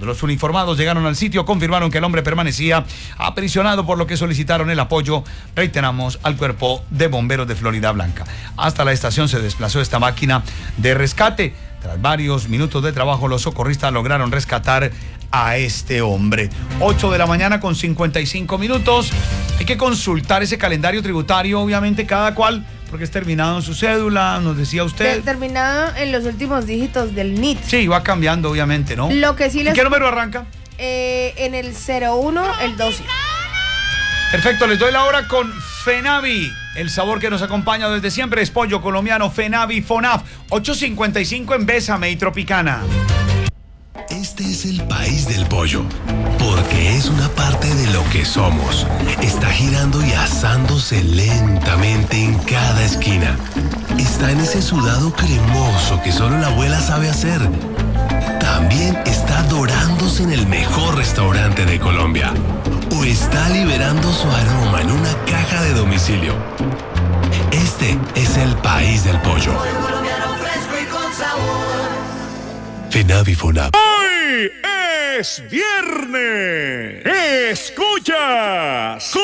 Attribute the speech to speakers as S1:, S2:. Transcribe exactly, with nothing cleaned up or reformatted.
S1: Cuando los uniformados llegaron al sitio, confirmaron que el hombre permanecía aprisionado, por lo que solicitaron el apoyo, reiteramos, al Cuerpo de Bomberos de Florida Blanca. Hasta la estación se desplazó esta máquina de rescate. Tras varios minutos de trabajo, los socorristas lograron rescatar a este hombre. ocho de la mañana con cincuenta y cinco minutos. Hay que consultar ese calendario tributario, obviamente, cada cual, porque es terminado en su cédula, nos decía usted.
S2: Terminado en los últimos dígitos del N I T.
S1: Sí, va cambiando, obviamente, ¿no?
S2: Lo que sí les...
S1: ¿En qué número arranca?
S2: Eh, en el cero uno, el doce.
S1: Perfecto, les doy la hora con Fenavi. El sabor que nos acompaña desde siempre es pollo colombiano Fenavi Fonaf. ocho cincuenta y cinco en Bésame y Tropicana.
S3: Este es el país del pollo, porque es una parte de lo que somos. Está girando y asándose lentamente en cada esquina. Está en ese sudado cremoso que solo la abuela sabe hacer. También está dorándose en el mejor restaurante de Colombia. O está liberando su aroma en una caja de domicilio. Este es el país del pollo. Fenavi Fonaf.
S4: ¡Hoy es viernes! ¡Escuchas!